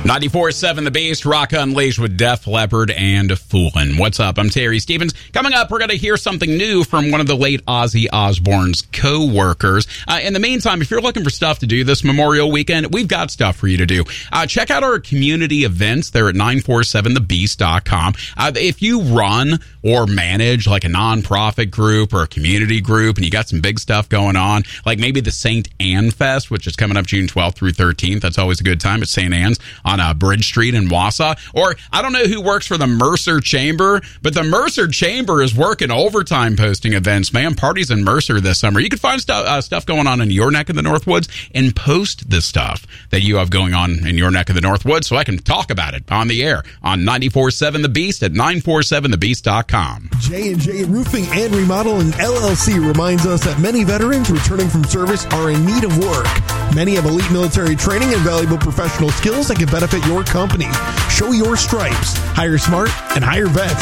94.7 The Beast, Rock Unleashed with Def Leppard and Foolin'. What's up? I'm Terry Stevens. Coming up, we're going to hear something new from one of the late Ozzy Osbourne's co-workers. In the meantime, if you're looking for stuff to do this Memorial Weekend, we've got stuff for you to do. Check out our community events. They're at 947thebeast.com. If you run or manage like a nonprofit group or a community group and you got some big stuff going on, like maybe the St. Anne Fest, which is coming up June 12th through 13th. That's always a good time at St. Anne's on Bridge Street in Wausau. Or I don't know who works for the Mercer Chamber, but the Mercer Chamber is working overtime posting events, man. Parties in Mercer this summer. You can find stuff going on in your neck of the Northwoods and post the stuff that you have going on in your neck of the Northwoods so I can talk about it on the air on 94.7 The Beast at 947thebeast.com. J&J Roofing and Remodeling LLC reminds us that many veterans returning from service are in need of work. Many have elite military training and valuable professional skills that can benefit your company. Show your stripes. Hire smart and hire vets.